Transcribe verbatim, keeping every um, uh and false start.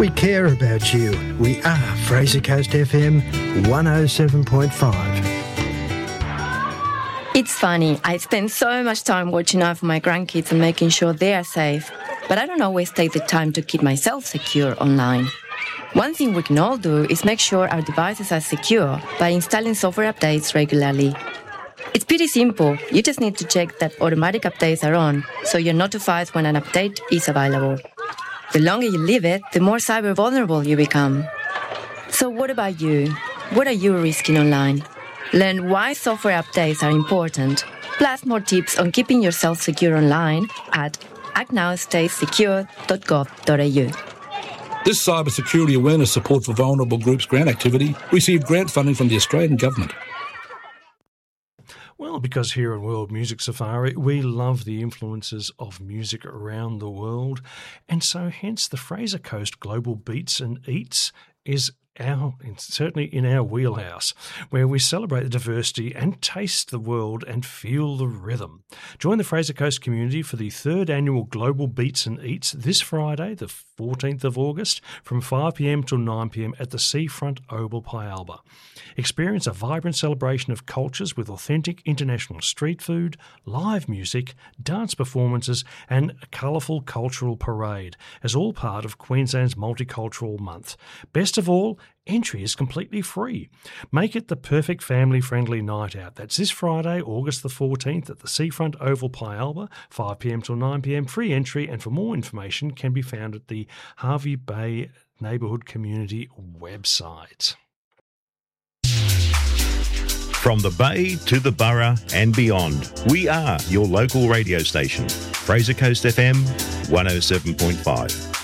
We care about you. We are Fraser Coast F M one oh seven point five. It's funny, I spend so much time watching out for my grandkids and making sure they are safe, but I don't always take the time to keep myself secure online. One thing we can all do is make sure our devices are secure by installing software updates regularly. It's pretty simple. You just need to check that automatic updates are on, so you're notified when an update is available. The longer you leave it, the more cyber vulnerable you become. So what about you? What are you risking online? Learn why software updates are important, plus more tips on keeping yourself secure online at act now stay secure dot gov dot a u. This cybersecurity awareness support for vulnerable groups grant activity received grant funding from the Australian Government. Well, because here at World Music Safari, we love the influences of music around the world, and so hence the Fraser Coast Global Beats and Eats is our, certainly in our wheelhouse, where we celebrate the diversity and taste the world and feel the rhythm. Join the Fraser Coast community for the third annual Global Beats and Eats this Friday, the fourteenth of August, from five p m till nine p m at the Seafront Oval, Pyalba. Experience a vibrant celebration of cultures with authentic international street food, live music, dance performances and a colourful cultural parade, as all part of Queensland's Multicultural Month. Best of all, entry is completely free. Make it the perfect family-friendly night out. That's this Friday, August the fourteenth at the Seafront Oval, Pyalba, five p m till nine p m. Free entry, and for more information can be found at the Hervey Bay Neighbourhood Community website. From the Bay to the Borough and beyond, we are your local radio station, Fraser Coast F M one oh seven point five.